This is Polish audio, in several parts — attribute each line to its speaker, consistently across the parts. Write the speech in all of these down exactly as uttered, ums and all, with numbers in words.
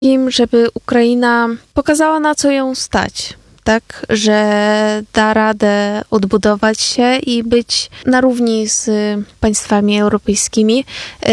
Speaker 1: Im, żeby Ukraina pokazała, na co ją stać. Tak, że da radę odbudować się i być na równi z państwami europejskimi,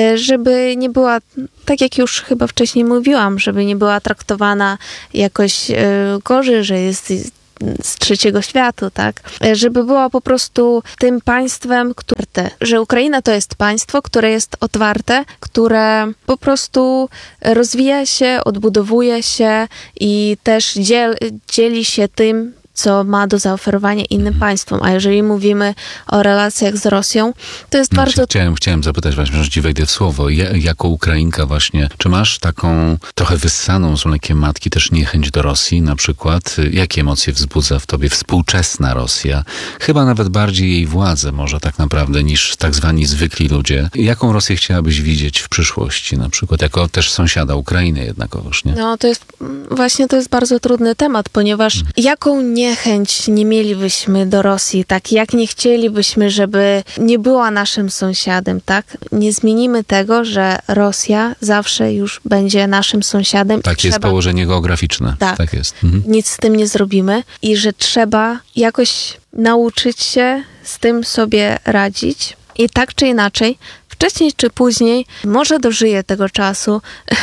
Speaker 1: żeby nie była, tak jak już chyba wcześniej mówiłam, żeby nie była traktowana jakoś gorzej, że jest z trzeciego świata, tak? Żeby była po prostu tym państwem, które, że Ukraina to jest państwo, które jest otwarte, które po prostu rozwija się, odbudowuje się i też dziel, dzieli się tym, co ma do zaoferowania innym państwom. A jeżeli mówimy o relacjach z Rosją, to jest
Speaker 2: no,
Speaker 1: bardzo...
Speaker 2: Chciałem, chciałem zapytać właśnie, że ci wejdę w słowo. Ja, jako Ukrainka właśnie, czy masz taką trochę wyssaną z mlekiem matki też niechęć do Rosji na przykład? Jakie emocje wzbudza w tobie współczesna Rosja? Chyba nawet bardziej jej władze może tak naprawdę niż tak zwani zwykli ludzie. Jaką Rosję chciałabyś widzieć w przyszłości na przykład? Jako też sąsiada Ukrainy jednakowoż, nie?
Speaker 1: No to jest właśnie to jest bardzo trudny temat, ponieważ hmm. jaką nie niechęć nie mielibyśmy do Rosji, tak jak nie chcielibyśmy, żeby nie była naszym sąsiadem, tak? Nie zmienimy tego, że Rosja zawsze już będzie naszym sąsiadem.
Speaker 2: Tak jest trzeba... położenie geograficzne. Tak, tak jest. Mhm.
Speaker 1: Nic z tym nie zrobimy i że trzeba jakoś nauczyć się z tym sobie radzić i tak czy inaczej wcześniej czy później może dożyje tego czasu,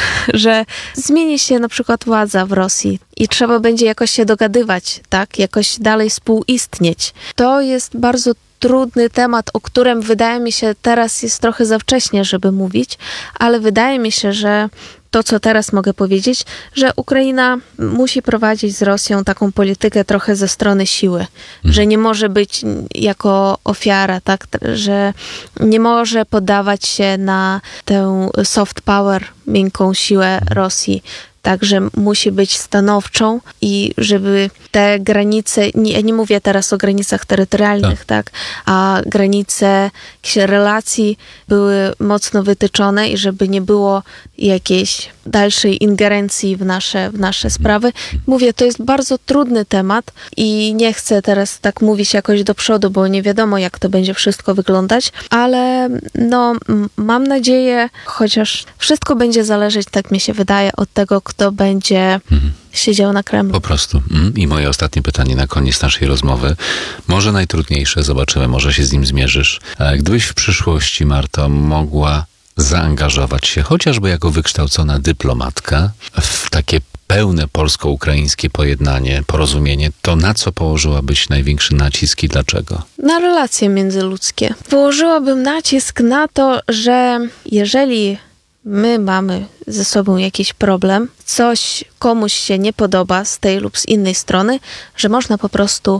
Speaker 1: że zmieni się na przykład władza w Rosji i trzeba będzie jakoś się dogadywać, tak? Jakoś dalej współistnieć. To jest bardzo trudny temat, o którym wydaje mi się teraz jest trochę za wcześnie, żeby mówić, ale wydaje mi się, że to, co teraz mogę powiedzieć, że Ukraina musi prowadzić z Rosją taką politykę trochę ze strony siły, mhm. że nie może być jako ofiara, tak, że nie może poddawać się na tę soft power, miękką siłę Rosji. Także musi być stanowczą i żeby te granice, nie, ja nie mówię teraz o granicach terytorialnych, tak, tak a granice relacji były mocno wytyczone i żeby nie było jakiejś dalszej ingerencji w nasze, w nasze sprawy. Mówię, to jest bardzo trudny temat i nie chcę teraz tak mówić jakoś do przodu, bo nie wiadomo, jak to będzie wszystko wyglądać, ale no, mam nadzieję, chociaż wszystko będzie zależeć, tak mi się wydaje, od tego, kto będzie mhm. siedział na Kremlu.
Speaker 2: Po prostu. I moje ostatnie pytanie na koniec naszej rozmowy. Może najtrudniejsze, zobaczymy, może się z nim zmierzysz. Gdybyś w przyszłości, Marto, mogła zaangażować się, chociażby jako wykształcona dyplomatka, w takie pełne polsko-ukraińskie pojednanie, porozumienie, to na co położyłabyś największy nacisk i dlaczego?
Speaker 1: Na relacje międzyludzkie. Położyłabym nacisk na to, że jeżeli my mamy ze sobą jakiś problem, coś komuś się nie podoba z tej lub z innej strony, że można po prostu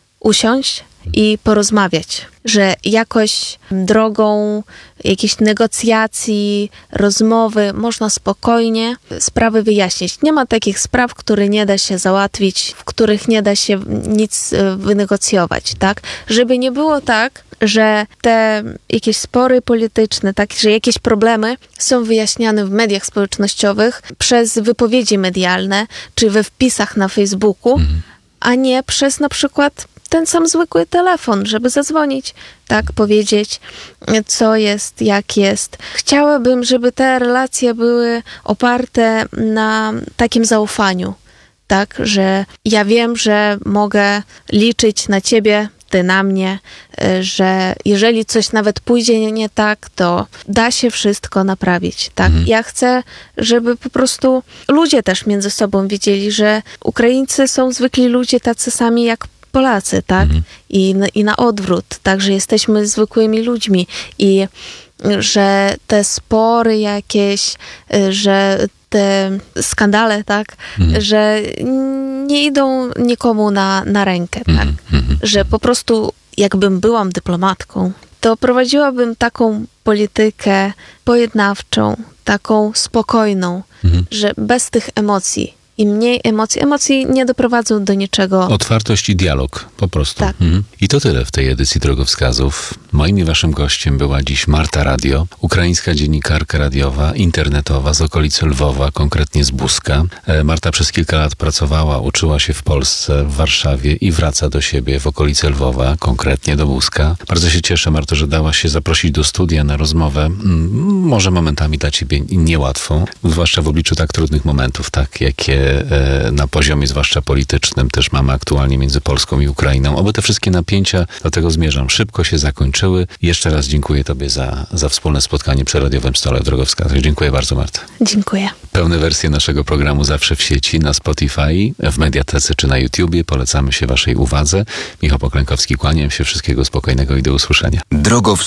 Speaker 1: usiąść i porozmawiać, że jakoś drogą jakichś negocjacji, rozmowy można spokojnie sprawy wyjaśnić. Nie ma takich spraw, które nie da się załatwić, w których nie da się nic wynegocjować, tak? Żeby nie było tak, że te jakieś spory polityczne, tak, że jakieś problemy są wyjaśniane w mediach społecznościowych przez wypowiedzi medialne, czy we wpisach na Facebooku, mhm. a nie przez na przykład ten sam zwykły telefon, żeby zadzwonić, tak, powiedzieć, co jest, jak jest. Chciałabym, żeby te relacje były oparte na takim zaufaniu, tak, że ja wiem, że mogę liczyć na ciebie, ty na mnie, że jeżeli coś nawet pójdzie nie, nie tak, to da się wszystko naprawić, tak. Mhm. Ja chcę, żeby po prostu ludzie też między sobą wiedzieli, że Ukraińcy są zwykli ludzie tacy sami jak Polacy, tak? Mhm. I, I na odwrót, tak, że jesteśmy zwykłymi ludźmi i że te spory jakieś, że te skandale, tak, mhm. że nie idą nikomu na, na rękę, tak? Mhm. Że po prostu jakbym byłam dyplomatką, to prowadziłabym taką politykę pojednawczą, taką spokojną, mhm. że bez tych emocji. i mniej emocji. Emocji nie doprowadzą do niczego.
Speaker 2: Otwartość i dialog, po prostu.
Speaker 1: Tak.
Speaker 2: Mhm. I to tyle w tej edycji Drogowskazów. Moim i waszym gościem była dziś Marta Radio, ukraińska dziennikarka radiowa, internetowa z okolicy Lwowa, konkretnie z Buska. E, Marta przez kilka lat pracowała, uczyła się w Polsce, w Warszawie i wraca do siebie w okolice Lwowa, konkretnie do Buska. Bardzo się cieszę, Marto, że dałaś się zaprosić do studia na rozmowę, mm, może momentami dla ciebie niełatwą, zwłaszcza w obliczu tak trudnych momentów, tak, jakie e, na poziomie zwłaszcza politycznym też mamy aktualnie między Polską i Ukrainą. Oby te wszystkie napięcia, do tego zmierzam, szybko się zakończyły. Jeszcze raz dziękuję tobie za, za wspólne spotkanie przy Radiowym Stole w Drogowskazach. Dziękuję bardzo, Marta.
Speaker 1: Dziękuję.
Speaker 2: Pełne wersje naszego programu zawsze w sieci, na Spotify, w Mediatece czy na YouTubie. Polecamy się waszej uwadze. Michał Poklękowski, kłaniam się. Wszystkiego spokojnego i do usłyszenia.
Speaker 3: Drogowskaz.